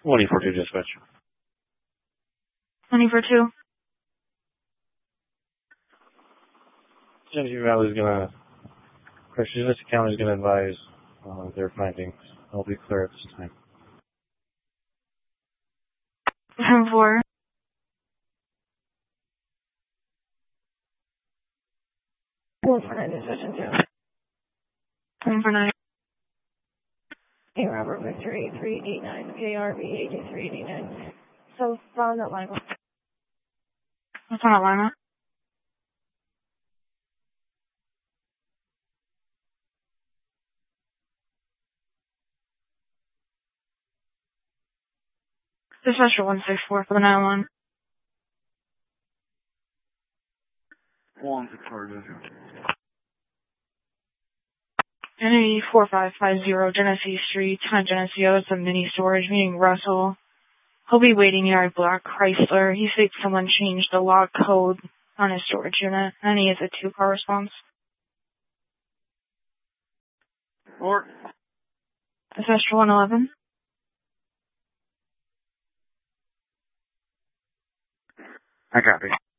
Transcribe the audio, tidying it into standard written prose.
142 dispatch. 2042. Genesee Valley is gonna, Genesee County is gonna advise their findings. I'll be clear at this time. 4. One for 9 decision 2. 1 for 9. A Robert Victor 8389, ARV 8389. So, found that line. What's on that line up? Dispatcher 164 for the 911. 164, Entity 4550 Genesee Street, Geneseo. It's a mini storage, meaning Russell. He'll be waiting near a black Chrysler. He states someone changed the log code on his storage unit, and he has a 2-car response. 4. Dispatcher 111. I copy.